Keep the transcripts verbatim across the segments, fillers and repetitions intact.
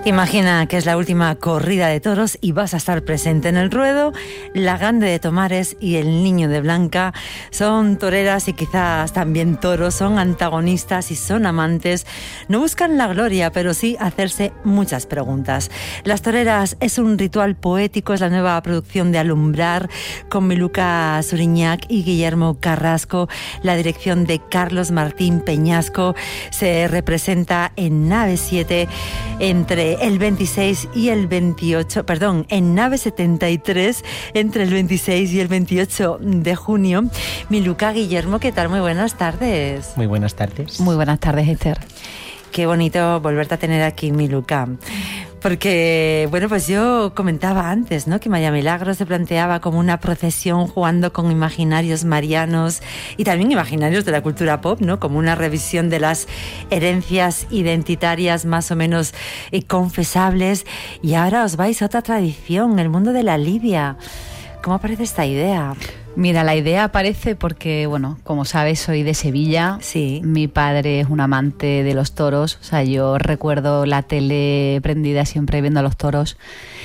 Imagina que es la última corrida de toros y vas a estar presente en el ruedo. La Grande de Tomares y el Niño de Blanca son toreras y quizás también toros, son antagonistas y son amantes. No buscan la gloria, pero sí hacerse muchas preguntas. Las toreras es un ritual poético, es la nueva producción de Alumbrar, con Miluca Suriñac y Guillermo Carrasco. La dirección de Carlos Martín Peñasco. Se representa en Nave siete entre el veintiséis y el veintiocho, perdón, en Nave setenta y tres entre el veintiséis y el veintiocho de junio. Miluca, Guillermo, ¿qué tal? Muy buenas tardes. Muy buenas tardes. Muy buenas tardes, Esther. Qué bonito volverte a tener aquí, Miluca. Porque, bueno, pues yo comentaba antes, ¿no?, que María Milagros se planteaba como una procesión jugando con imaginarios marianos y también imaginarios de la cultura pop, ¿no?, como una revisión de las herencias identitarias más o menos eh, confesables. Y ahora os vais a otra tradición, el mundo de la lidia. ¿Cómo aparece esta idea? Mira, la idea aparece porque, bueno, como sabes, soy de Sevilla. Sí. Mi padre es un amante de los toros. O sea, yo recuerdo la tele prendida siempre viendo a los toros.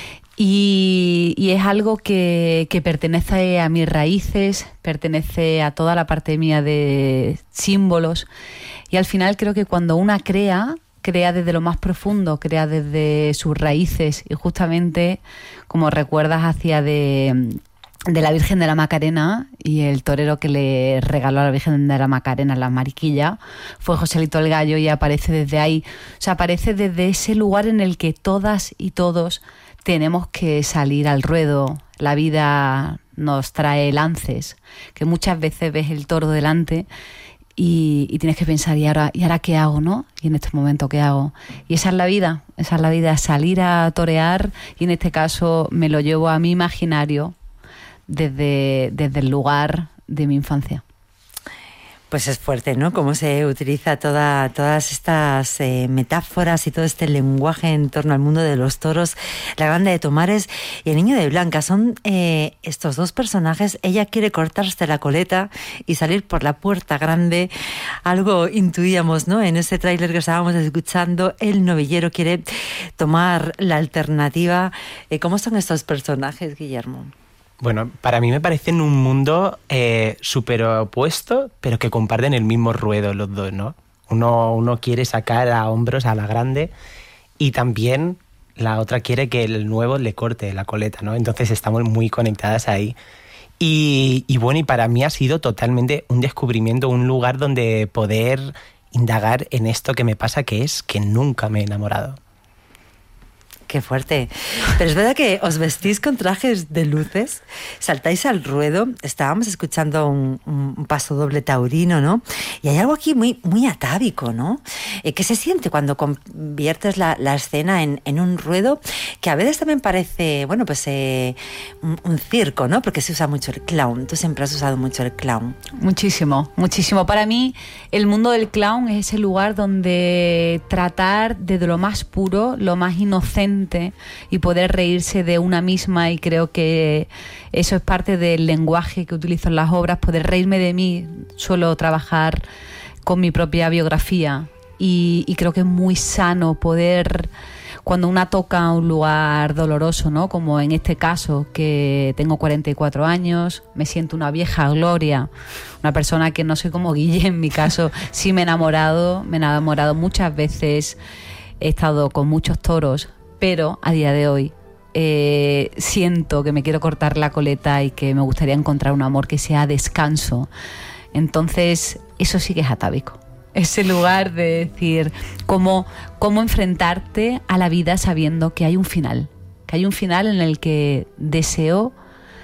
Y, y es algo que, que pertenece a mis raíces, pertenece a toda la parte mía de símbolos. Y al final creo que cuando una crea, crea desde lo más profundo, crea desde sus raíces. Y justamente, como recuerdas, hacía de... de la Virgen de la Macarena, y el torero que le regaló a la Virgen de la Macarena la mariquilla fue Joselito el Gallo, y aparece desde ahí. O sea, aparece desde ese lugar en el que todas y todos tenemos que salir al ruedo. La vida nos trae lances, que muchas veces ves el toro delante y, y tienes que pensar, ¿y ahora, ¿y ahora qué hago, no? ¿Y en este momento qué hago? Y esa es la vida, esa es la vida, salir a torear, y en este caso me lo llevo a mi imaginario, Desde, desde el lugar de mi infancia. Pues es fuerte, ¿no?, cómo se utiliza toda, todas estas eh, metáforas y todo este lenguaje en torno al mundo de los toros. La Grande de Tomares y el Niño de Blanca son eh, estos dos personajes. Ella quiere cortarse la coleta y salir por la puerta grande. Algo intuíamos, ¿no?, en ese tráiler que estábamos escuchando. El novillero quiere tomar la alternativa. Eh, ¿Cómo son estos personajes, Guillermo? Bueno, para mí me parecen un mundo eh, súper opuesto, pero que comparten el mismo ruedo los dos, ¿no? Uno, uno quiere sacar a hombros a la Grande y también la otra quiere que el nuevo le corte la coleta, ¿no? Entonces estamos muy conectadas ahí. Y, y bueno, y para mí ha sido totalmente un descubrimiento, un lugar donde poder indagar en esto que me pasa, que es que nunca me he enamorado. Qué fuerte. Pero es verdad que os vestís con trajes de luces, saltáis al ruedo. Estábamos escuchando un, un paso doble taurino, ¿no? Y hay algo aquí muy, muy atávico, ¿no? Eh, ¿Qué se siente cuando conviertes la, la escena en, en un ruedo que a veces también parece, bueno, pues eh, un, un circo, ¿no? Porque se usa mucho el clown. Tú siempre has usado mucho el clown. Muchísimo, muchísimo. Para mí, el mundo del clown es ese lugar donde tratar desde lo más puro, lo más inocente, y poder reírse de una misma, y creo que eso es parte del lenguaje que utilizo en las obras, poder reírme de mí. Suelo trabajar con mi propia biografía y, y creo que es muy sano poder, cuando una toca un lugar doloroso, ¿no?, como en este caso, que tengo cuarenta y cuatro años, me siento una vieja gloria, una persona que no soy como Guille. En mi caso sí me he enamorado, me he enamorado muchas veces, he estado con muchos toros, pero a día de hoy eh, siento que me quiero cortar la coleta y que me gustaría encontrar un amor que sea descanso. Entonces, eso sí que es atávico. Ese lugar de decir cómo, cómo enfrentarte a la vida sabiendo que hay un final. Que hay un final en el que deseo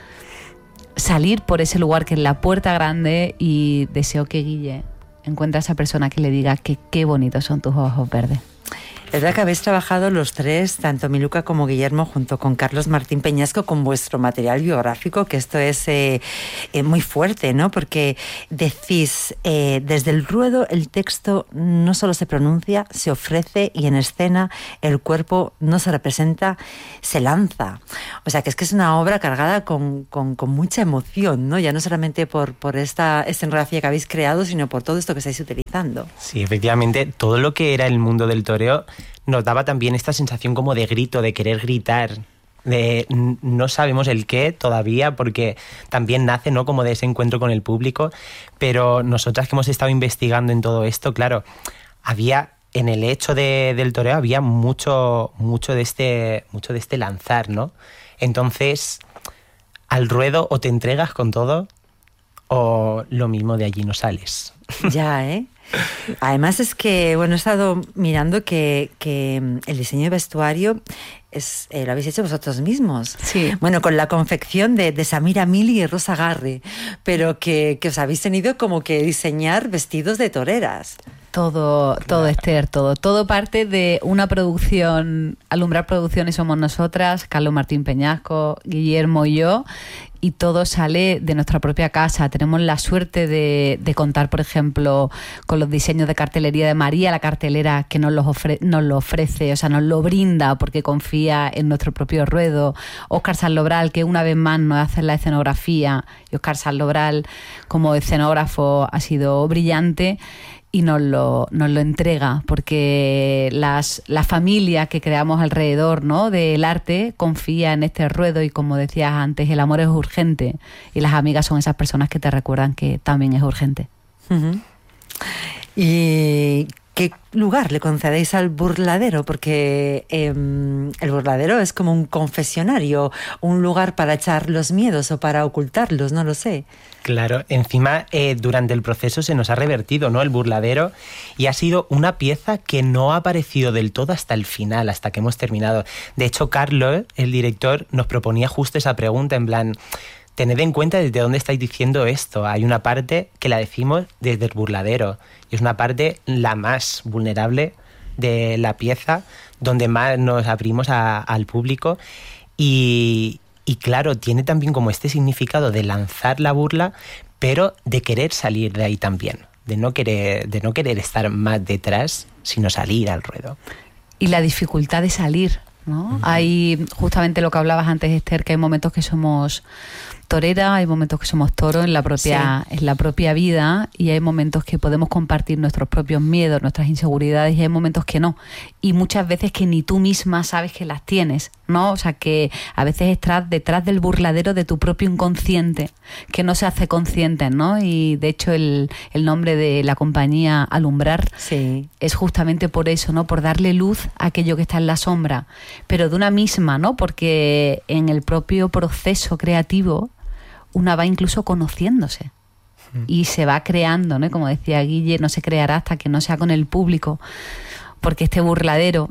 salir por ese lugar que es la puerta grande, y deseo que Guille encuentre a esa persona que le diga que qué bonitos son tus ojos verdes. Es verdad que habéis trabajado los tres, tanto Miluca como Guillermo, junto con Carlos Martín Peñasco, con vuestro material biográfico, que esto es eh, eh, muy fuerte, ¿no? Porque decís, eh, desde el ruedo el texto no solo se pronuncia, se ofrece, y en escena el cuerpo no se representa, se lanza. O sea, que es que es una obra cargada con, con, con mucha emoción, ¿no? Ya no solamente por, por esta escenografía que habéis creado, sino por todo esto que estáis utilizando. Sí, efectivamente, todo lo que era el mundo del toreo nos daba también esta sensación como de grito, de querer gritar, de no sabemos el qué todavía, porque también nace, ¿no?, como de ese encuentro con el público, pero nosotras que hemos estado investigando en todo esto, claro, había en el hecho de, del toreo había mucho, mucho de este, mucho de este lanzar, ¿no? Entonces, al ruedo o te entregas con todo o lo mismo, de allí no sales. Ya, ¿eh? Además es que, bueno, he estado mirando que, que el diseño de vestuario es, eh, lo habéis hecho vosotros mismos. Sí. Bueno, con la confección de, de Samira Mili y Rosa Garre, pero que, que os habéis tenido como que diseñar vestidos de toreras. Todo, todo, Esther, todo. Todo parte de una producción. Alumbrar Producciones somos nosotras, Carlos Martín Peñasco, Guillermo y yo, y todo sale de nuestra propia casa. Tenemos la suerte de, de contar, por ejemplo, con los diseños de cartelería de María, la cartelera que nos, los ofre, nos lo ofrece, o sea, nos lo brinda porque confía en nuestro propio ruedo. Óscar Sanlobral, que una vez más nos hace la escenografía, y Óscar Sanlobral como escenógrafo ha sido brillante. Y nos lo, nos lo entrega, porque las, la familia que creamos alrededor, ¿no?, del arte confía en este ruedo, y como decías antes, el amor es urgente y las amigas son esas personas que te recuerdan que también es urgente. Uh-huh. ¿Y qué lugar le concedéis al burladero? Porque eh, el burladero es como un confesionario, un lugar para echar los miedos o para ocultarlos, no lo sé. Claro, encima eh, durante el proceso se nos ha revertido, ¿no?, el burladero, y ha sido una pieza que no ha aparecido del todo hasta el final, hasta que hemos terminado. De hecho, Carlos, el director, nos proponía justo esa pregunta, en plan, tened en cuenta desde dónde estáis diciendo esto. Hay una parte que la decimos desde el burladero, y es una parte la más vulnerable de la pieza, donde más nos abrimos a, al público, y... Y claro, tiene también como este significado de lanzar la burla, pero de querer salir de ahí también, de no querer, de no querer estar más detrás, sino salir al ruedo. Y la dificultad de salir, ¿no? Uh-huh. Hay justamente lo que hablabas antes, Esther, que hay momentos que somos torera, hay momentos que somos toro en la propia, sí. en la propia vida, y hay momentos que podemos compartir nuestros propios miedos, nuestras inseguridades, y hay momentos que no. Y muchas veces que ni tú misma sabes que las tienes, ¿no? O sea, que a veces estás detrás del burladero de tu propio inconsciente, que no se hace consciente, ¿no? Y de hecho el, el nombre de la compañía, Alumbrar, sí. es justamente por eso, ¿no? Por darle luz a aquello que está en la sombra, pero de una misma, ¿no? Porque en el propio proceso creativo una va incluso conociéndose y se va creando, ¿no? Como decía Guille, no se creará hasta que no sea con el público, porque este burladero,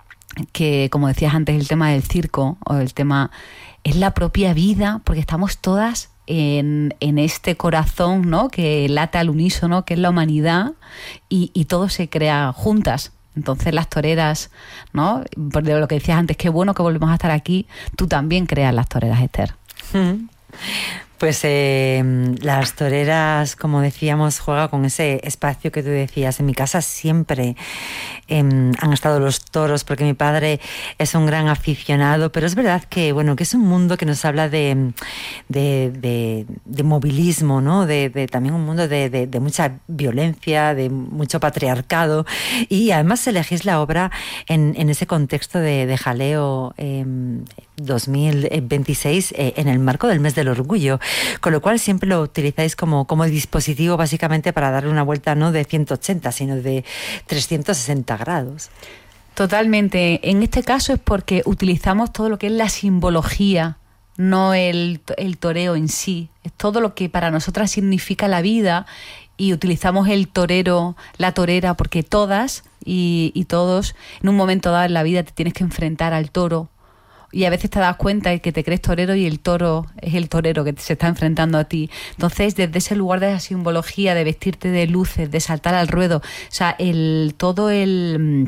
que como decías antes, el tema del circo o el tema, es la propia vida, porque estamos todas en, en este corazón, ¿no?, que late al unísono, que es la humanidad, y, y todo se crea juntas. Entonces las toreras, ¿no?, por lo que decías antes, qué bueno que volvemos a estar aquí, tú también creas las toreras, Esther. Mm. Pues eh, las toreras, como decíamos, juega con ese espacio que tú decías. En mi casa siempre eh, han estado los toros, porque mi padre es un gran aficionado, pero es verdad que, bueno, que es un mundo que nos habla de, de, de, de movilismo, ¿no? De, de, también un mundo de, de, de mucha violencia, de mucho patriarcado, y además elegís la obra en, en ese contexto de, de jaleo eh, dos mil veintiséis eh, en el marco del mes del orgullo, con lo cual siempre lo utilizáis como, como dispositivo básicamente para darle una vuelta no de ciento ochenta, sino de trescientos sesenta grados. Totalmente. En este caso es porque utilizamos todo lo que es la simbología, no el, el toreo en sí. Es todo lo que para nosotras significa la vida, y utilizamos el torero, la torera, porque todas y, y todos en un momento dado en la vida te tienes que enfrentar al toro, y a veces te das cuenta de que te crees torero y el toro es el torero que se está enfrentando a ti. Entonces, desde ese lugar de la simbología, de vestirte de luces, de saltar al ruedo, o sea, el todo el...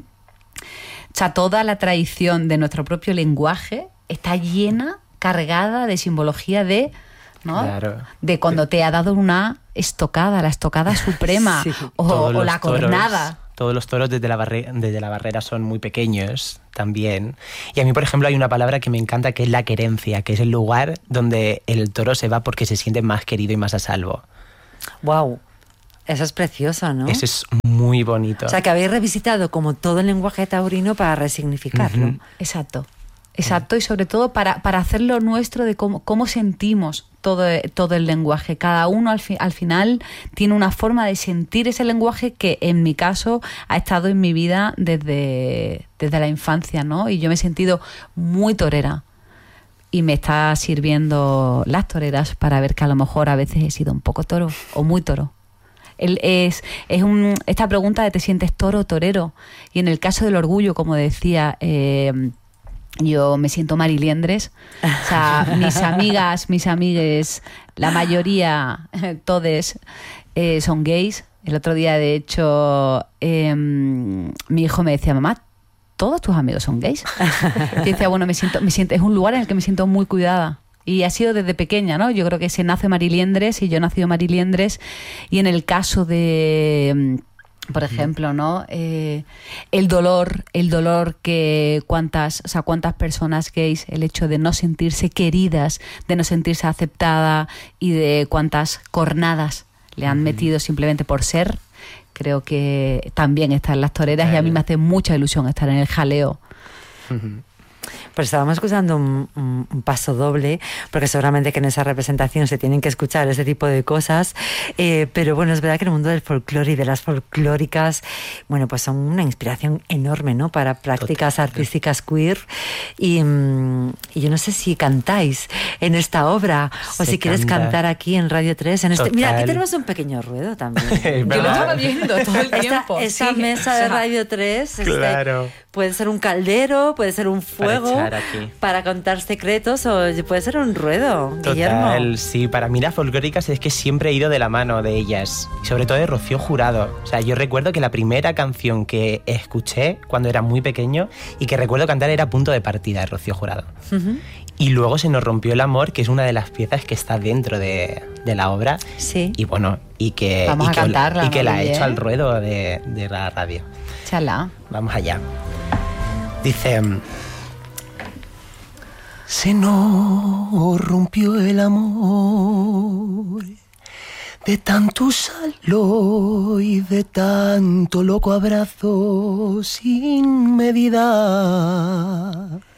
O sea, toda la tradición de nuestro propio lenguaje está llena, cargada de simbología de... ¿no? Claro. De cuando te ha dado una estocada, la estocada suprema, sí. o, o la cornada. Toros, todos los toros desde la, barre- desde la barrera son muy pequeños también. Y a mí, por ejemplo, hay una palabra que me encanta, que es la querencia, que es el lugar donde el toro se va porque se siente más querido y más a salvo. Wow. Eso es precioso, ¿no? Eso es muy bonito. O sea, que habéis revisitado como todo el lenguaje taurino para resignificarlo. Uh-huh. Exacto. Exacto, y sobre todo para, para hacerlo nuestro de cómo, cómo sentimos todo, todo el lenguaje. Cada uno al, fi, al final tiene una forma de sentir ese lenguaje que en mi caso ha estado en mi vida desde, desde la infancia, ¿no? Y yo me he sentido muy torera. Y me está sirviendo las toreras para ver que a lo mejor a veces he sido un poco toro o muy toro. El, es es un, esta pregunta de ¿te sientes toro o torero? Y en el caso del orgullo, como decía... Eh, yo me siento mariliendres, o sea, mis amigas, mis amigues, la mayoría, todes, eh, son gays. El otro día, de hecho, eh, mi hijo me decía, mamá, ¿todos tus amigos son gays? Y decía, bueno, me siento, me siento, es un lugar en el que me siento muy cuidada. Y ha sido desde pequeña, ¿no? Yo creo que se nace mariliendres y yo he nacido mariliendres. Y en el caso de... Por ejemplo, ¿no? Eh, el dolor, el dolor que cuántas, o sea, cuántas personas gays, el hecho de no sentirse queridas, de no sentirse aceptada y de cuántas cornadas le han uh-huh. metido simplemente por ser, creo que también está en las toreras, claro. Y a mí me hace mucha ilusión estar en el jaleo. Uh-huh. Pues estábamos escuchando un, un, un paso doble, porque seguramente que en esa representación se tienen que escuchar ese tipo de cosas, eh, pero bueno, es verdad que en el mundo del folclore y de las folclóricas, bueno, pues son una inspiración enorme, ¿no? Para prácticas Total. artísticas queer, y, y yo no sé si cantáis en esta obra, se o si canta. Quieres cantar aquí en Radio tres, en este... Mira, aquí tenemos un pequeño ruedo también. Yo lo estaba viendo todo el tiempo. Esta, esta sí, mesa de Radio tres, claro. este, puede ser un caldero, puede ser un fuego, para, para contar secretos, o puede ser un ruedo, Total, Guillermo. Sí, para mí las folclóricas es que siempre he ido de la mano de ellas, sobre todo de Rocío Jurado. O sea, yo recuerdo que la primera canción que escuché cuando era muy pequeño y que recuerdo cantar era Punto de Partida de Rocío Jurado. Uh-huh. Y luego Se nos rompió el amor, que es una de las piezas que está dentro de, de la obra. Sí. Y bueno, y que, Vamos y a que, cantarla, y que la he bien. hecho al ruedo de, de la radio. Chala. Vamos allá. Dice... Se nos rompió el amor de tanto usarlo y de tanto loco abrazo sin medida.